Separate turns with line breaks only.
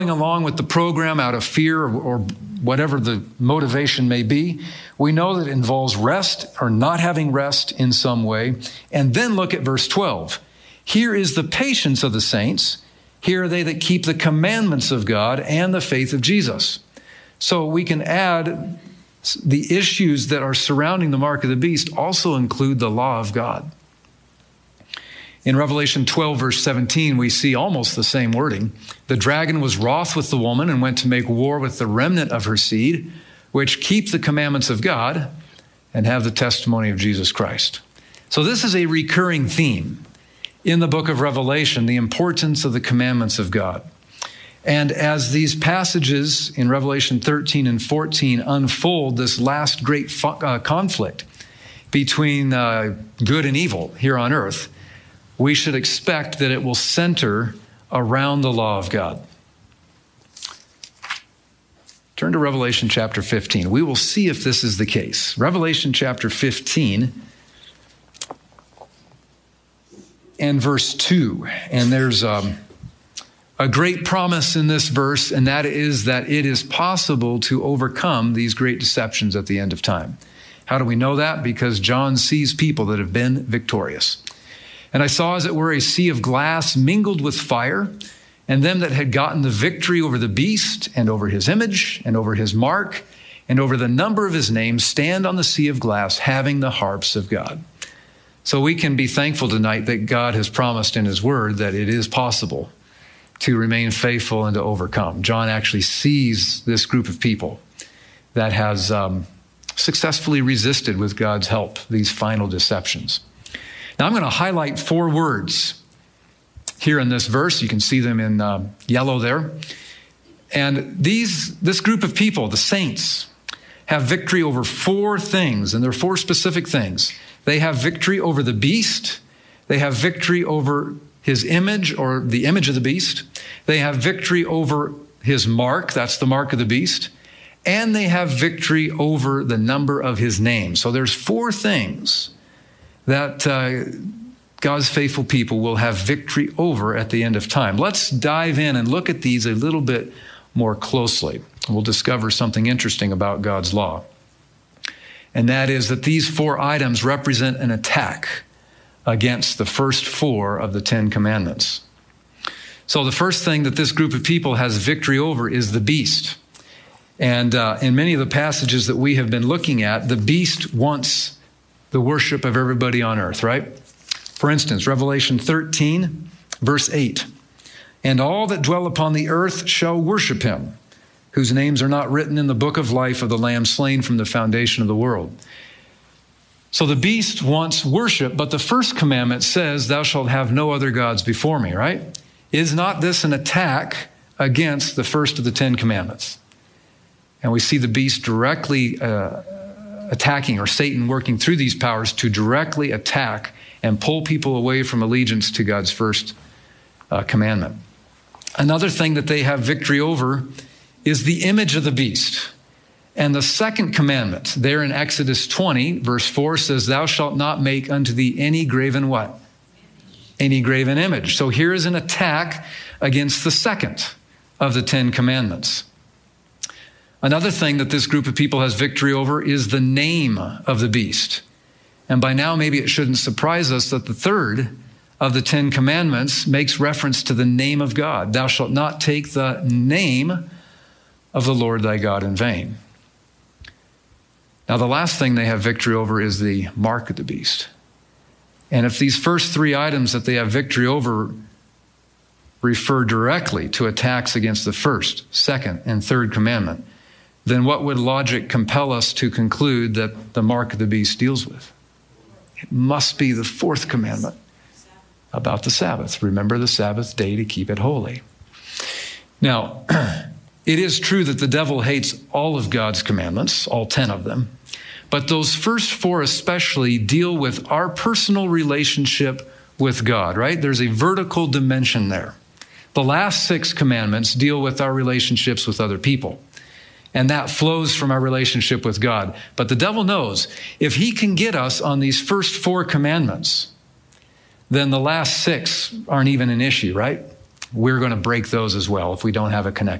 along with the program out of fear or whatever the motivation may be. We know that it involves rest or not having rest in some way. And then look at verse 12. Here is the patience of the saints. Here are they that keep the commandments of God and the faith of Jesus. So we can add the issues that are surrounding the mark of the beast also include the law of God. In Revelation 12, verse 17, we see almost the same wording. The dragon was wroth with the woman and went to make war with the remnant of her seed, which keep the commandments of God and have the testimony of Jesus Christ. So this is a recurring theme in the book of Revelation, the importance of the commandments of God. And as these passages in Revelation 13 and 14 unfold this last great conflict between good and evil here on earth, we should expect that it will center around the law of God. Turn to Revelation chapter 15. We will see if this is the case. Revelation chapter 15 and verse 2. And there's a great promise in this verse, and that is that it is possible to overcome these great deceptions at the end of time. How do we know that? Because John sees people that have been victorious. And I saw, as it were, a sea of glass mingled with fire, and them that had gotten the victory over the beast and over his image and over his mark and over the number of his name stand on the sea of glass, having the harps of God. So we can be thankful tonight that God has promised in his word that it is possible to remain faithful and to overcome. John actually sees this group of people that has successfully resisted with God's help these final deceptions. Now I'm going to highlight 4 words here in this verse. You can see them in yellow there. And this group of people, the saints, have victory over 4 things, and there are 4 specific things. They have victory over the beast. They have victory over his image, or the image of the beast. They have victory over his mark. That's the mark of the beast. And they have victory over the number of his name. So there's 4 things that God's faithful people will have victory over at the end of time. Let's dive in and look at these a little bit more closely. We'll discover something interesting about God's law. And that is that these 4 items represent an attack against the first 4 of the 10 commandments. So the first thing that this group of people has victory over is the beast. And in many of the passages that we have been looking at, the beast wants the worship of everybody on earth, right? For instance, Revelation 13, verse 8. And all that dwell upon the earth shall worship him, whose names are not written in the book of life of the Lamb slain from the foundation of the world. So the beast wants worship, but the first commandment says, thou shalt have no other gods before me, right? Is not this an attack against the first of the 10 commandments? And we see the beast directly attacking, or Satan working through these powers to directly attack and pull people away from allegiance to God's first commandment. Another thing that they have victory over is the image of the beast. And the second commandment there in Exodus 20, verse 4 says, thou shalt not make unto thee any graven what? Any graven image. So here is an attack against the second of the 10 commandments. Another thing that this group of people has victory over is the name of the beast. And by now, maybe it shouldn't surprise us that the third of the 10 commandments makes reference to the name of God. Thou shalt not take the name of the Lord thy God in vain. Now, the last thing they have victory over is the mark of the beast. And if these first 3 items that they have victory over refer directly to attacks against the first, second, and third commandment, then what would logic compel us to conclude that the mark of the beast deals with? It must be the 4th commandment about the Sabbath. Remember the Sabbath day to keep it holy. Now, it is true that the devil hates all of God's commandments, all 10 of them, but those first 4 especially deal with our personal relationship with God, right? There's a vertical dimension there. The last 6 commandments deal with our relationships with other people. And that flows from our relationship with God. But the devil knows if he can get us on these first 4 commandments, then the last 6 aren't even an issue, right? we're going to break those as well if we don't have a connection.